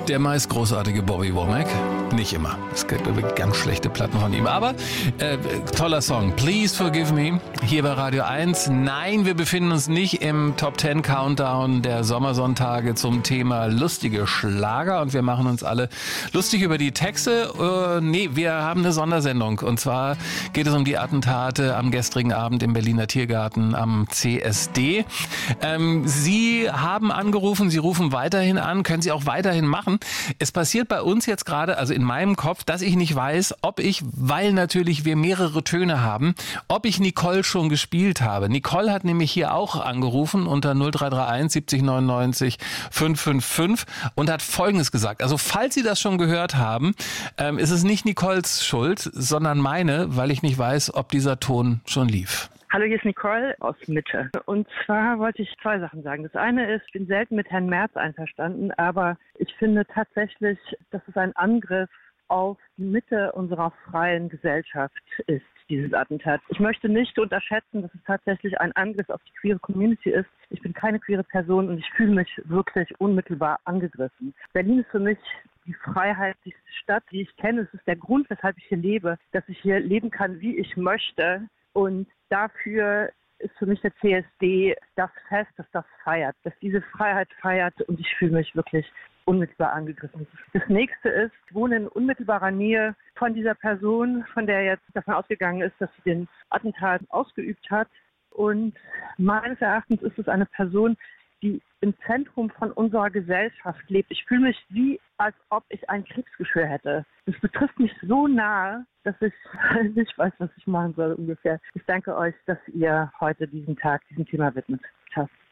Der meist großartige Bobby Womack. Nicht immer. Es gibt ganz schlechte Platten von ihm. Aber toller Song. Please Forgive Me. Hier bei Radio 1. Nein, wir befinden uns nicht im Top 10 Countdown der Sommersonntage zum Thema lustige Schlager. Und wir machen uns alle lustig über die Texte. Nee, wir haben eine Sondersendung. Und zwar geht es um die Attentate am gestrigen Abend im Berliner Tiergarten am CSD. Sie haben angerufen. Sie rufen weiterhin an. Können Sie auch weiterhin machen. Es passiert bei uns jetzt gerade, also in meinem Kopf, dass ich nicht weiß, ob ich, weil natürlich wir mehrere Töne haben, ob ich Nicole schon gespielt habe. Nicole hat nämlich hier auch angerufen unter 0331 70 99 555 und hat Folgendes gesagt. Also falls Sie das schon gehört haben, ist es nicht Nicoles Schuld, sondern meine, weil ich nicht weiß, ob dieser Ton schon lief. Hallo, hier ist Nicole aus Mitte. Und zwar wollte ich zwei Sachen sagen. Das eine ist, ich bin selten mit Herrn Merz einverstanden, aber ich finde tatsächlich, dass es ein Angriff auf die Mitte unserer freien Gesellschaft ist, dieses Attentat. Ich möchte nicht unterschätzen, dass es tatsächlich ein Angriff auf die queere Community ist. Ich bin keine queere Person und ich fühle mich wirklich unmittelbar angegriffen. Berlin ist für mich die freiheitlichste Stadt, die ich kenne. Es ist der Grund, weshalb ich hier lebe, dass ich hier leben kann, wie ich möchte. Und dafür ist für mich der CSD das Fest, das feiert, dass diese Freiheit feiert und ich fühle mich wirklich unmittelbar angegriffen. Das nächste ist, ich wohne in unmittelbarer Nähe von dieser Person, von der jetzt davon ausgegangen ist, dass sie den Attentat ausgeübt hat. Und meines Erachtens ist es eine Person, die im Zentrum von unserer Gesellschaft lebt. Ich fühle mich wie, als ob ich ein Kriegsgeschwür hätte. Das betrifft mich so nahe, dass ich nicht weiß, was ich machen soll ungefähr. Ich danke euch, dass ihr heute diesen Tag diesem Thema widmet. Ciao.